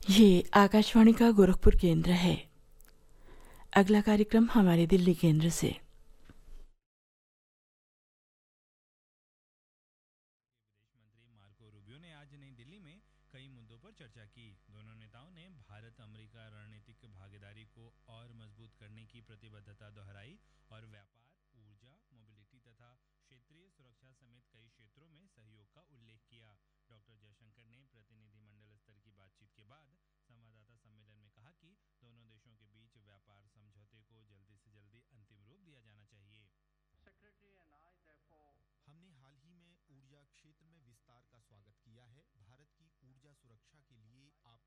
ये आकाशवाणी का गोरखपुर केंद्र है। अगला कार्यक्रम हमारे दिल्ली केंद्र से। मंत्री मार्को रूबियो ने आज नई दिल्ली में कई मुद्दों पर चर्चा की। दोनों नेताओं ने भारत अमेरिका रणनीतिक भागीदारी को और मजबूत करने की प्रतिबद्धता दोहराई और व्यापार, ऊर्जा, मोबिलिटी तथा क्षेत्रीय सुरक्षा समेत कई क्षेत्रों में सहयोग का उल्लेख किया। डॉक्टर जयशंकर ने प्रतिनिधिमंडल स्तर की बातचीत के बाद संवाददाता सम्मेलन में कहा कि दोनों देशों के बीच व्यापार समझौते को जल्दी से जल्दी अंतिम रूप दिया जाना चाहिए। हमने हाल ही में ऊर्जा क्षेत्र में विस्तार का स्वागत किया है। भारत की ऊर्जा सुरक्षा के लिए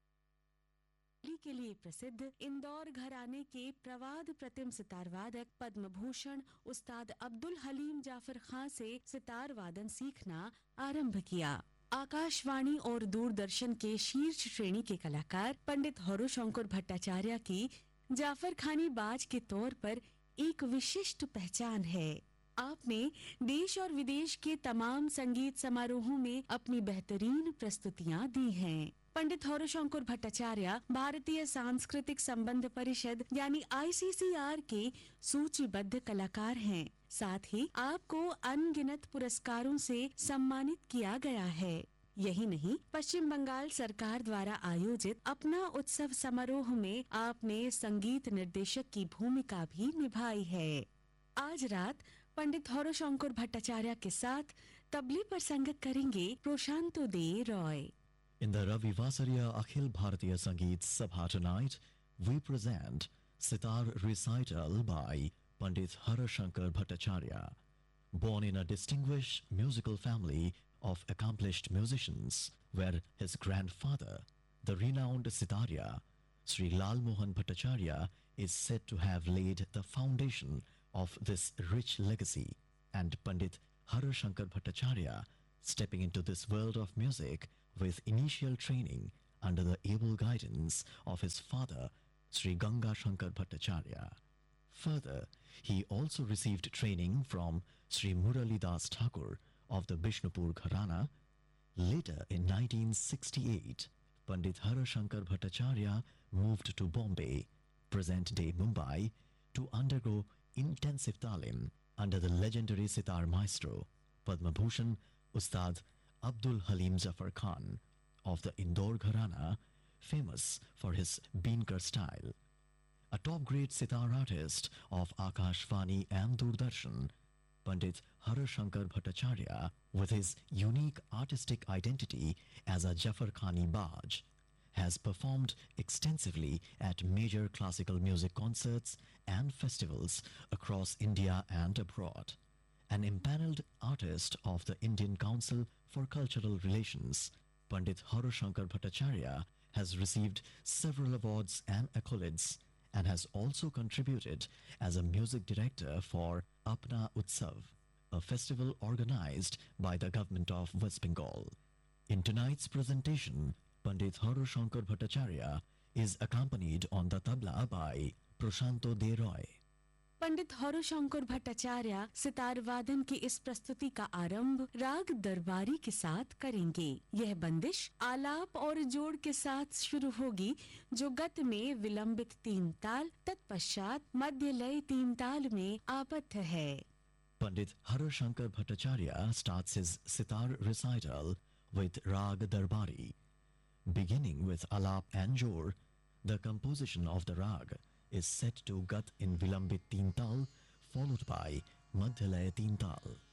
के लिए प्रसिद्ध इंदौर घराने के प्रवाद प्रतिम सितार वादक पद्म भूषण उस्ताद अब्दुल हलीम जाफर खां से सितार वादन सीखना आरंभ किया। आकाशवाणी और दूरदर्शन के शीर्ष श्रेणी के कलाकार पंडित हरुशंकर भट्टाचार्य की जाफर खानी बाज के तौर पर एक विशिष्ट पहचान है। आपने देश और विदेश के तमाम संगीत समारोहों में अपनी बेहतरीन प्रस्तुतियां दी हैं। पंडित हरुशंकर भट्टाचार्य भारतीय सांस्कृतिक संबंध परिषद यानी ICCR के सूचीबद्ध कलाकार हैं। साथ ही आपको अनगिनत पुरस्कारों से सम्मानित किया गया है। यही नहीं, पश्चिम बंगाल सरकार द्वारा आयोजित अपना उत्सव समारोह में आपने संगीत निर्देशक की भूमिका भी निभाई है। आज रात पंडित हरुशंकर भट्टाचार्य के साथ तबले पर संगत करेंगे प्रशांतो दे Roy. In the Ravi Vasariya Akhil Bharatiya Sangeet Sabha tonight, we present Sitar Recital by Pandit Harashankar Bhattacharya. Born in a distinguished musical family of accomplished musicians, where his grandfather, the renowned Sitarya, Sri Lal Mohan Bhattacharya, is said to have laid the foundation of this rich legacy, and Pandit Harashankar Bhattacharya, stepping into this world of music with initial training under the able guidance of his father, Sri Ganga Shankar Bhattacharya. Further, he also received training from Sri Murali Das Thakur of the Bishnupur Gharana. Later, in 1968, Pandit Harashankar Bhattacharya moved to Bombay, present-day Mumbai, to undergo intensive talim under the legendary sitar maestro, Padma Bhushan Ustad Abdul Haleem Zafar Khan of the Indore Gharana, famous for his Beenkar style. A top-grade sitar artist of Akashvani and Doordarshan, Pandit Harashankar Bhattacharya, with his unique artistic identity as a Jafar Khani Baj, has performed extensively at major classical music concerts and festivals across India and abroad. An empaneled artist of the Indian Council for Cultural Relations, Pandit Harashankar Bhattacharya has received several awards and accolades and has also contributed as a music director for Apna Utsav, a festival organized by the government of West Bengal. In tonight's presentation, Pandit Harashankar Bhattacharya is accompanied on the tabla by Prashanto De Roy. पंडित हरुशंकर भट्टाचार्य सितार वादन की इस प्रस्तुति का आरंभ राग दरबारी के साथ करेंगे। यह बंदिश आलाप और जोड़ के साथ शुरू होगी, जो गत में विलंबित 3 ताल तत्पश्चात मध्य लय 3 ताल में आबद्ध है। Pandit Harashankar Bhattacharya starts his sitar recital with Rag Darbari. Beginning with Alap and Jor, the composition of the rag is set to Gat in Vilambit 3 tal, followed by Madhyalaya 3 tal.